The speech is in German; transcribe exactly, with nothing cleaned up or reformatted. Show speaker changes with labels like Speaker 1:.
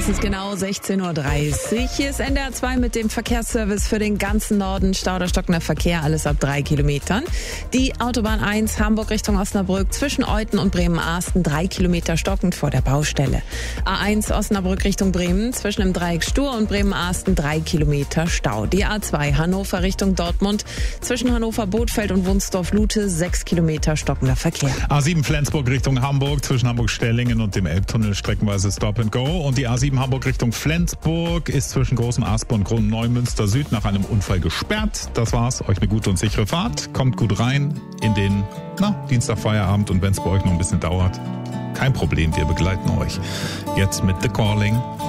Speaker 1: Es ist genau sechzehn Uhr dreißig. Hier ist N D R zwei mit dem Verkehrsservice für den ganzen Norden. Stau oder stockender Verkehr, alles ab drei Kilometern. Die Autobahn eins Hamburg Richtung Osnabrück zwischen Euthen und Bremen-Arsten drei Kilometer stockend vor der Baustelle. A eins Osnabrück Richtung Bremen zwischen dem Dreieck Stur und Bremen-Arsten drei Kilometer Stau. Die A zwei Hannover Richtung Dortmund zwischen Hannover-Bothfeld und Wunsdorf-Lute sechs Kilometer stockender Verkehr.
Speaker 2: A sieben Flensburg Richtung Hamburg zwischen Hamburg-Stellingen und dem Elbtunnel streckenweise Stop and Go. Und die A sieben Hamburg Richtung Flensburg ist zwischen Großem Aspe und Kronneumünster Süd nach einem Unfall gesperrt. Das war's. Euch eine gute und sichere Fahrt. Kommt gut rein in den na, Dienstagfeierabend. Und wenn es bei euch noch ein bisschen dauert, kein Problem, wir begleiten euch. Jetzt mit The Calling.